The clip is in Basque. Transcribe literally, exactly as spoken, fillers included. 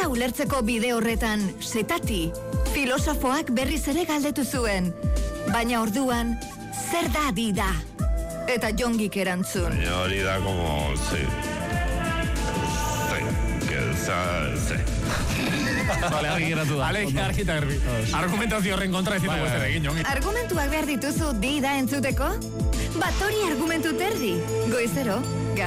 Dida ulertzeko bide horretan, setati, filosofoak berriz ere galdetu zuen. Baina orduan, zer da dida? Eta Jongik erantzun. Baina hori da como, sí. Sí, que sa, sí. Vale, argi geratu da. Vale, argi eta garbi. Argumentazio horren kontra ez ditugu zer egin, Jongi. Argumentuak behar dituzu dida entzuteko? Bat hori argumentu terdi. Goizero,